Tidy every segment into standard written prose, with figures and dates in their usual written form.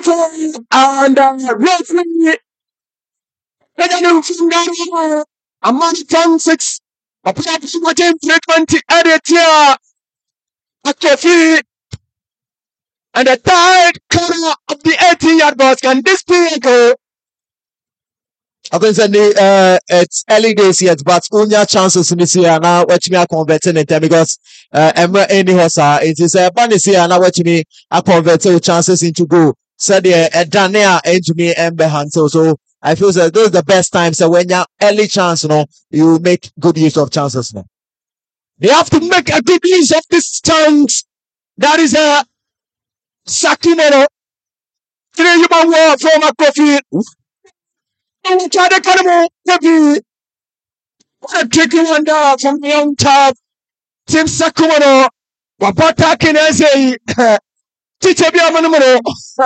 and referee Pedro from a man 6 apart from what frequent editor at your feet and the third corner of the 18-yard box. Can this be a goal? I think it's early days yet, but only chances in this year now. Watch me converting it because any hosa it is a bunny here now. Watch me convert chances into goal. So the Dania into me and behind. So I feel that those are the best times. So when you early chance, you make good use of chances. Now they have to make a good use of this chance. That is a Sakimero. 3 human war from a coffee. And try to cut him off. What a tricky one from the young top. Tim Sakumano. Wapata Kinese. Teacher Biamanumano.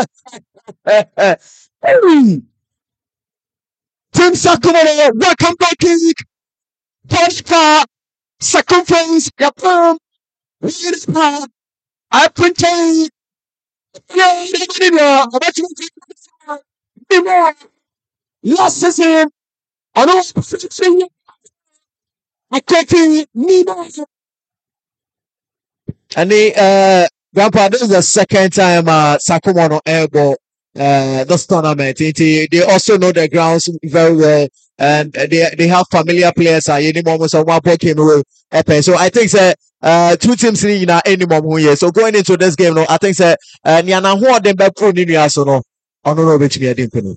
Tim Sakumano. Welcome back, kick. Punch car. Circumference. Yapam. I printed. Yeah, last season, I know I can't and the Grandpa, this is the second time Sakumano elbow this tournament. They also know the grounds very well, and they have familiar players. Any moments of one poking away. So I think that 2 teams in any moment. So going into this game, I think that Niana who are them back pro Ninia so no. I don't know which me I didn't know.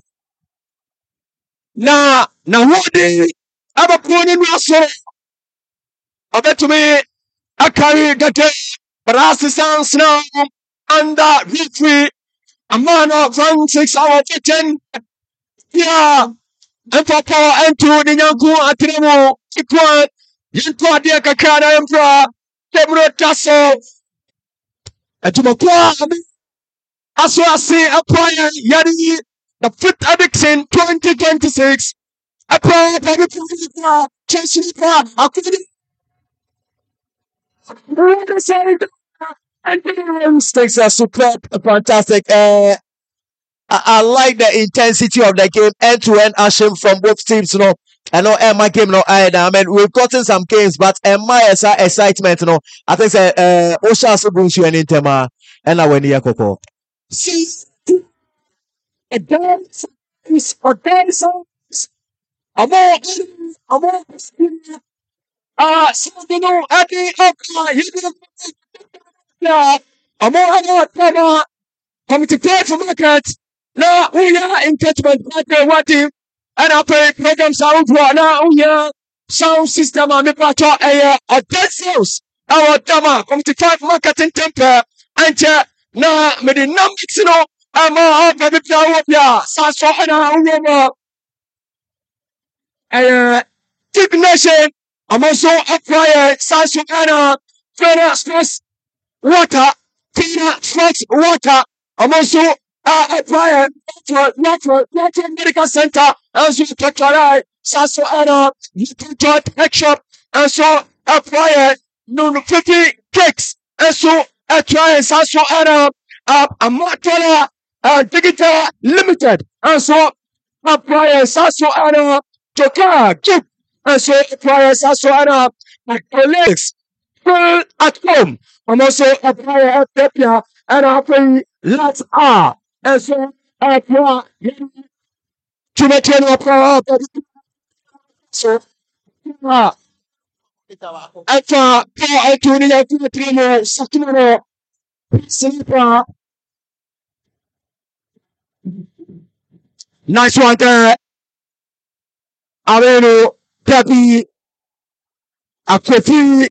Now what they have a pro Ninia I bet to me I carry the but as it stands now under referee a man of 6 hours 10. Yeah, and for power and to the Yanku Atremo, Ikwan, Yantua de Kakana Emperor, Debro Tasso, and to Makwa. As well as say a player Yadi, the 5th addiction 2026. A player by Chelsea, I couldn't mistakes are superb, fantastic. I like the intensity of the game, end-to-end action from both teams. I know my game either. I mean, we've gotten some games, but my excitement. I think Osha also brings you an interma, and I went here, Coco. See, a dance is a dance. I'm something at the yeah, I'm coming to play for market. Now, we are engagement market what team and I pay programs out now. We are sound system and make a dead sales. Our dama come to 5 marketing temper and now me the numbers I'm out of the power of ya. So Tip Nation. I'm also acquired Sasukana, Fena Stress Water, Tina Flex Water. I'm also acquired Natural Medical Center, as you take your eye, Sasuana, Tech Shop, and so acquired no 50 cakes, and so acquired Sasuana, a Matala, Digital Limited, and so acquired Sasuana, Joka, Chip. And so acquire Sasuana colleagues full at home. I'm also acquire Pepia and I play lots are. And so acquire Jumatino power. So Alpha Power Tunia Tumatino Sakino Silva. Nice one there. Areno Pepi Akofi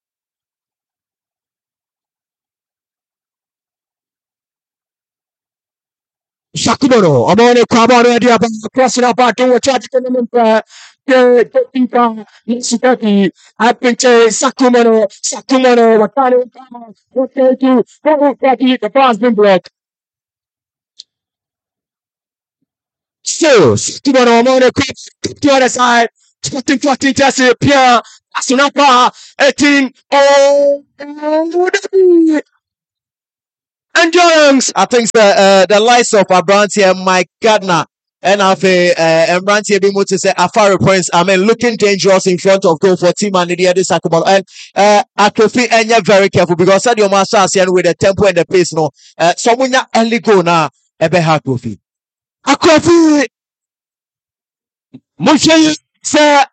Sakumono. I'm on a carbon idea about crossing up back to a charge tournament. Nisitaki, I think Sakumono, Wakano, what they do, the pass been blocked. So, Sakumono, I'm on a quick to the other side. 14 Jesse Pierre Asunapa 18 endurance. I think the likes of Abrantia, Mike Gardner, and Abrantia Bimu to say Afari Prince. I mean, looking dangerous in front of goal for team and the other Sakumal. And Akofi, and you're very careful because Sadio Masa with the tempo and the pace. No, someone early go now. Ebe Akofi. Akofi Mushe say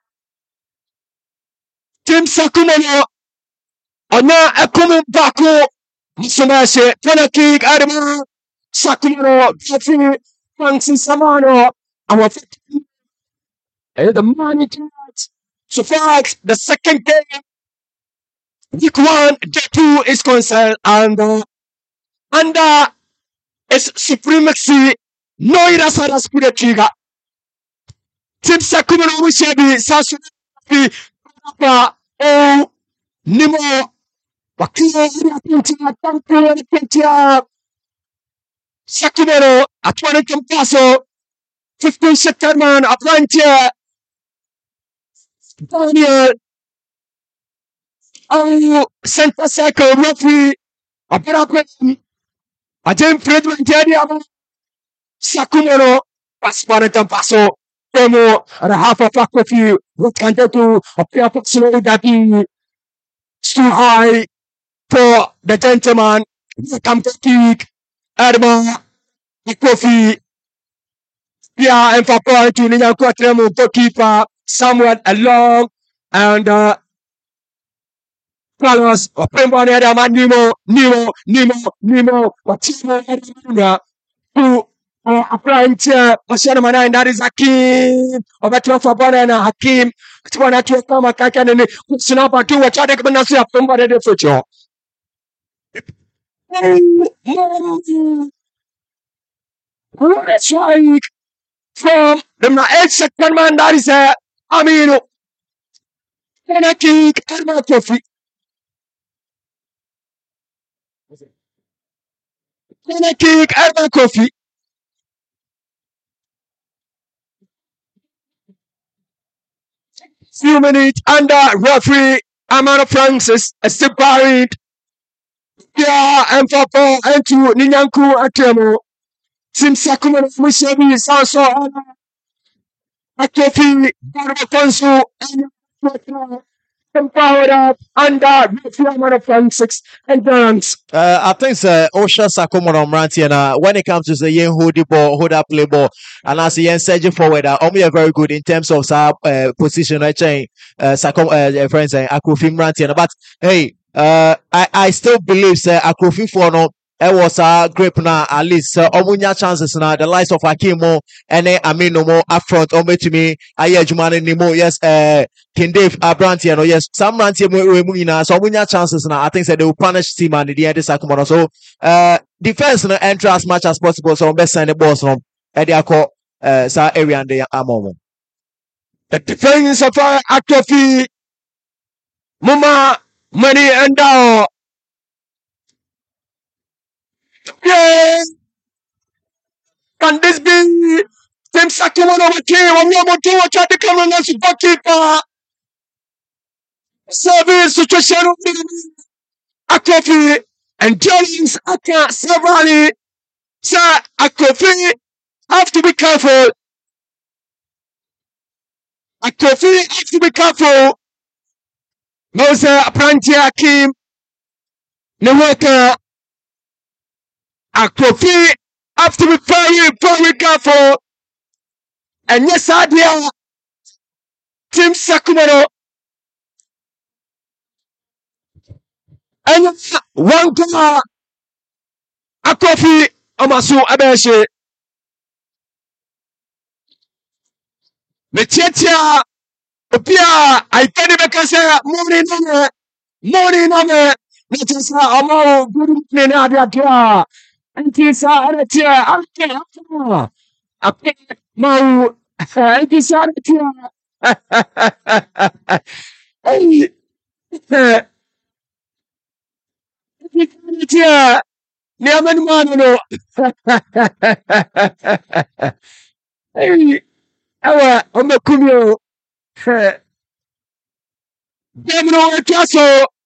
Team Sakumano Ona Akumu Baku Musumase Penaki Adama Sakumano Kafi Francis Samano our the money so far the second game week 1 day 2 is concerned and under its supremacy no irasara spirit trigger Team Sakumano Mushabi Sasu o Nimo Wakio Pentia Sakumano Atwane Campaso 15 September Atlantia Daniel Center Circle referee Aparakwem Ajem Fredman Jadiamo Sakumano Paspana Campaso Demo and a half of Aquafi what can they do a pair of slow that is too high for the gentleman come to kick Adama Aquafi yeah and for point to Nina Quatremo goalkeeper somewhat along and Carlos Pembone Adama Nemo Watimo Adama who applying to Oceana Mana and that is Hakim of a 12 for Bonana Hakim Twana to come a kakan and Sunapa to a Chadek Manasi of somebody the future. That's right from the 8 second man that is Amino Penaki Adama Kofi Penaki Adama Kofi few minutes under referee Amano Francis still buried. Yeah, and Papa and to Ninyanku Atemo. Sim Sakuman Mushabi Sanso Akofi Barbafonso and empowered up under referee Amano Francis and dance. I think Osha Sakomo Ranti and when it comes to the yen hold the ball, hold up play ball, and as yen surging forward, only are very good in terms of position. I change Sakom friends and Akofi Ranti, but hey, I still believe Akofi for no. It was a grip now at least omunya chances now the likes of Akimo and Amino more up front or to me Jumani Nimo yes King Dave Abranti no yes some Ranti Muina so omunya chances now I think that they will punish team and the end Sakumono so defense no enter as much as possible so best send the balls from Ediako sa area and the moment. The defense of Akofi Muma Money and yeah. Can this be Team Sakumono One more two try to come on as a goalkeeper. Service situation Akofi and James Aka Savali. Sir Akofi have to be careful. Akofi have to be careful. Mose Apranti Hakim Nweka Akofi have to be very careful. And yes, idea Team Sakumono and one goal Akofi Amasu Abeshe Mechetia Opia I can't even say morning on it not just Amo good evening Adia and Tisa Aratia Alkia Mau Tisa Aratia hey Aratia Niaman Mano hey Awa Omakumio Demno Caso